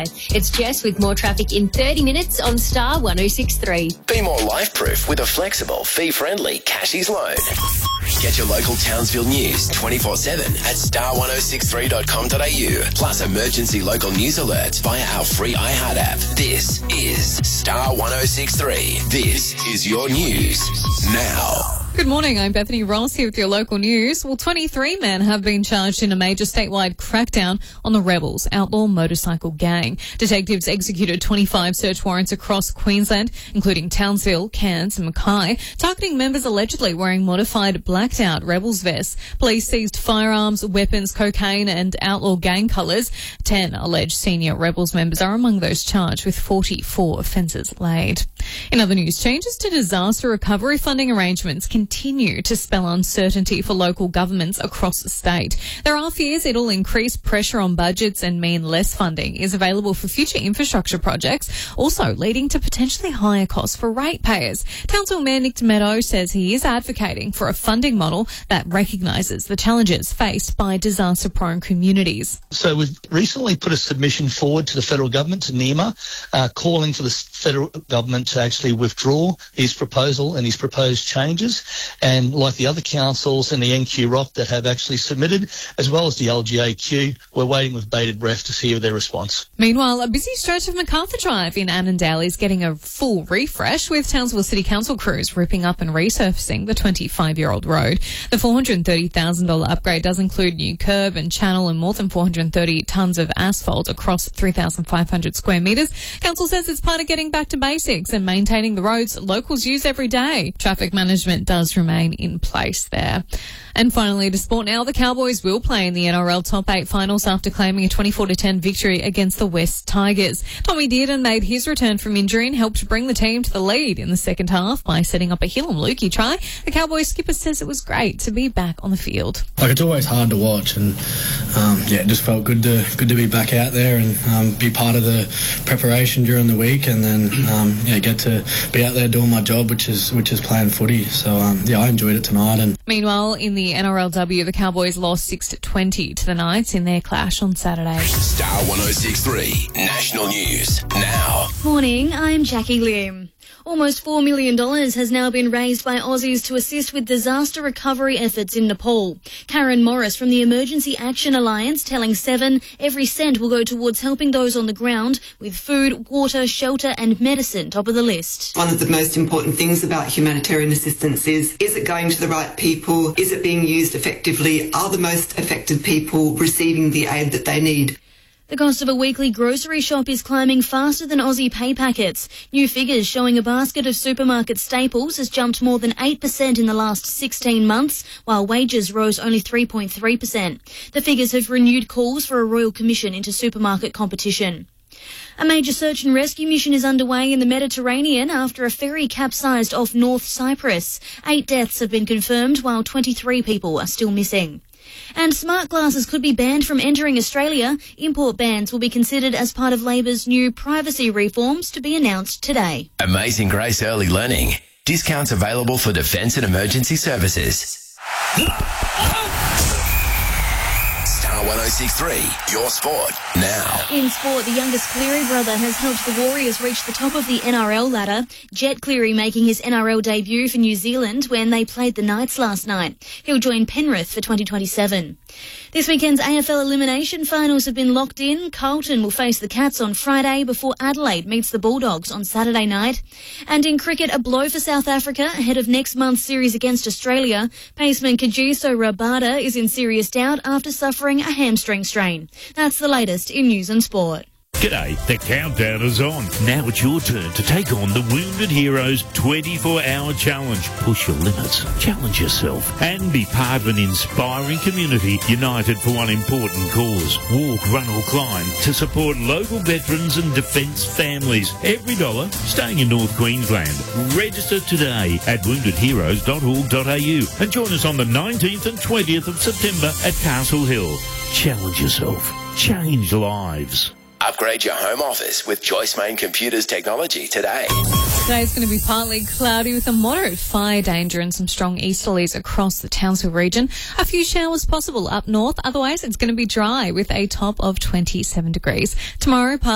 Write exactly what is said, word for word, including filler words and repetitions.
It's Jess with more traffic in thirty minutes on Star one oh six three. Be more life-proof with a flexible, fee-friendly Cashies loan. Get your local Townsville news twenty-four seven at star one oh six three dot com dot a u. Plus emergency local news alerts via our free iHeart app. This is Star one oh six three. This is your news now. Good morning, I'm Bethany Ross here with your local news. Well, twenty-three men have been charged in a major statewide crackdown on the Rebels outlaw motorcycle gang. Detectives executed twenty-five search warrants across Queensland, including Townsville, Cairns and Mackay, targeting members allegedly wearing modified blacked-out Rebels vests. Police seized firearms, weapons, cocaine and outlaw gang colours. Ten alleged senior Rebels members are among those charged, with forty-four offences laid. In other news, changes to disaster recovery funding arrangements continue to spell uncertainty for local governments across the state. There are fears it'll increase pressure on budgets and mean less funding is available for future infrastructure projects, also leading to potentially higher costs for ratepayers. Townsville Mayor Nick Meadow says he is advocating for a funding model that recognises the challenges faced by disaster-prone communities. So we've recently put a submission forward to the federal government, to NEMA, uh, calling for the federal government to actually withdraw his proposal and his proposed changes. And like the other councils and the N Q R O C that have actually submitted, as well as the L G A Q, we're waiting with bated breath to hear their response. Meanwhile, a busy stretch of MacArthur Drive in Annandale is getting a full refresh, with Townsville City Council crews ripping up and resurfacing the twenty-five-year-old road. The four hundred thirty thousand dollars upgrade does include new curb and channel and more than four hundred thirty tonnes of asphalt across three thousand five hundred square metres. Council says it's part of getting back to basics and maintaining the roads locals use every day. Traffic management does remain in place there. And finally, to sport now, the Cowboys will play in the N R L Top eight finals after claiming a twenty-four to ten victory against the West Tigers. Tommy Dearden made his return from injury and helped bring the team to the lead in the second half by setting up a Hillam Lukey try. The Cowboys skipper says it was great to be back on the field. Like, it's always hard to watch, and um, yeah, it just felt good to good to be back out there and um, be part of the preparation during the week, and then um, yeah, get to be out there doing my job, which is which is playing footy. So um, yeah, I enjoyed it tonight. And meanwhile, in the N R L W, the Cowboys lost six to twenty to the Knights in their clash on Saturday. Star one oh six three National News now. Morning, I'm Jackie Lim. Almost four million dollars has now been raised by Aussies to assist with disaster recovery efforts in Nepal. Karen Morris from the Emergency Action Alliance telling Seven every cent will go towards helping those on the ground with food, water, shelter and medicine top of the list. One of the most important things about humanitarian assistance is, is it going to the right people? Is it being used effectively? Are the most affected people receiving the aid that they need? The cost of a weekly grocery shop is climbing faster than Aussie pay packets. New figures showing a basket of supermarket staples has jumped more than eight percent in the last sixteen months, while wages rose only three point three percent. The figures have renewed calls for a royal commission into supermarket competition. A major search and rescue mission is underway in the Mediterranean after a ferry capsized off North Cyprus. Eight deaths have been confirmed, while twenty-three people are still missing. And smart glasses could be banned from entering Australia. Import bans will be considered as part of Labor's new privacy reforms to be announced today. Amazing Grace Early Learning. Discounts available for defence and emergency services. Star one oh six three, your sport now. In sport, the youngest Cleary brother has helped the Warriors reach the top of the N R L ladder. Jet Cleary making his N R L debut for New Zealand when they played the Knights last night. He'll join Penrith for twenty twenty-seven. This weekend's A F L elimination finals have been locked in. Carlton will face the Cats on Friday before Adelaide meets the Bulldogs on Saturday night. And in cricket, a blow for South Africa ahead of next month's series against Australia. Paceman Kagiso Rabada is in serious doubt after suffering a hamstring strain. That's the latest in news and sport. G'day, the countdown is on. Now it's your turn to take on the Wounded Heroes twenty-four hour challenge. Push your limits, challenge yourself, and be part of an inspiring community united for one important cause. Walk, run or climb to support local veterans and defence families. Every dollar staying in North Queensland. Register today at wounded heroes dot org dot a u and join us on the nineteenth and twentieth of September at Castle Hill. Challenge yourself. Change lives. Upgrade your home office with Joyce Main Computers technology today. Today's going to be partly cloudy with a moderate fire danger and some strong easterlies across the Townsville region. A few showers possible up north. Otherwise, it's going to be dry with a top of twenty-seven degrees. Tomorrow,